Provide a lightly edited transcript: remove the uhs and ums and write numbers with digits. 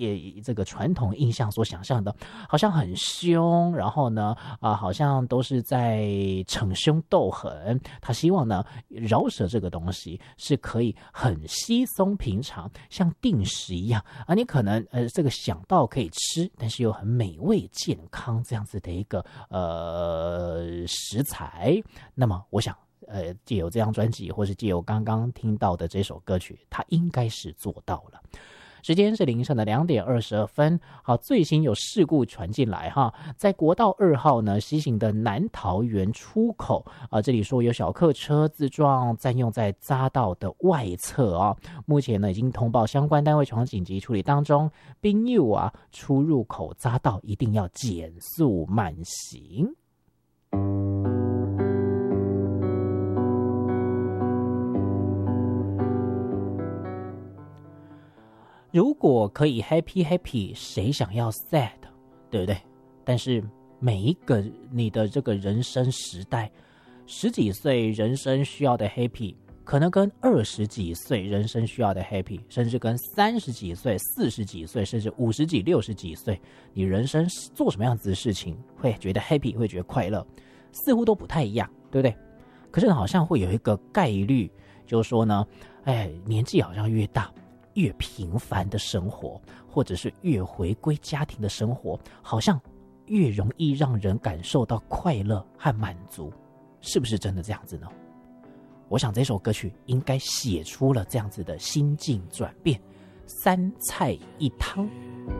也这个传统印象所想象的，好像很凶，然后呢好像都是在逞凶斗狠。他希望呢饶舌这个东西是可以很稀松平常，像定时一样啊，你可能这个想到可以吃，但是又很美味健康这样子的一个食材。那么我想藉由这张专辑，或是藉由刚刚听到的这首歌曲，他应该是做到了。时间是凌晨的2点22分。好，最新有事故传进来哈，在国道2号呢西行的南桃园出口这里说有小客车自撞占用在匝道的外侧啊，目前呢已经通报相关单位从紧急处理当中，并有出入口匝道一定要减速慢行。如果可以 happy happy， 谁想要 sad， 对不对？但是每一个你的这个人生时代，10几岁人生需要的 happy， 可能跟20几岁人生需要的 happy， 甚至跟30几岁、40几岁，甚至50几、60几岁，你人生做什么样子的事情会觉得 happy， 会觉得快乐，似乎都不太一样，对不对？可是好像会有一个概率，就是说呢，年纪好像越大，越平凡的生活，或者是越回归家庭的生活，好像越容易让人感受到快乐和满足，是不是真的这样子呢？我想这首歌曲应该写出了这样子的心境转变。3菜1汤。